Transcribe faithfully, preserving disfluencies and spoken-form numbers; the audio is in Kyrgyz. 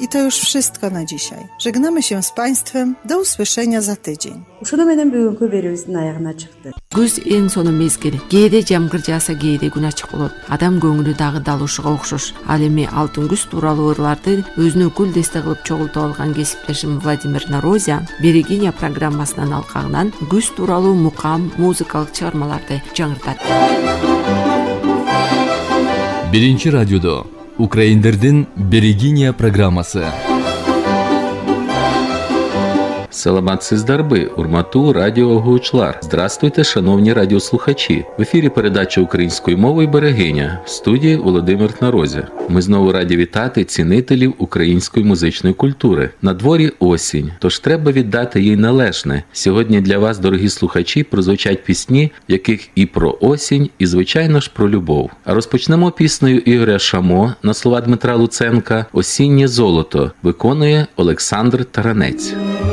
I to już wszystko na dzisiaj. Żegnamy się z Państwem. Do usłyszenia za tydzień. Ушуну менен бүгүнкү берүүбүздүн аягына чыкты. Күз эң сонун мезгил. Кээде жамгыр жааса, кээде күн ачык болот. Адам көңүлү дагы дал ушуга окшош. Ал эми алтын күз тууралуу ырларды өзүнө гүлдесте кылып чогултуп алган кесиптешим Владимир Нарозия Берегиня программасынын алкагынан күз тууралуу мукам, музыкалык чыгармаларды жаңыртат. Биринчи радиодо Украиндердин Берегиня программасы. Саламатсыздарби, урмату радіооглучлар. Здравствуйте, шановні радіослухачі. В ефірі передача українською мовою «Берегиня», в студії Володимир Нарозя. Ми знову раді вітати цінителів української музичної культури. На дворі осінь, тож треба віддати їй належне. Сьогодні для вас, дорогі слухачі, прозвучать пісні, в яких і про осінь, і, звичайно ж, про любов. А розпочнемо піснею Ігоря Шамо на слова Дмитра Луценка «Осіннє золото» виконує Олександр Таранець.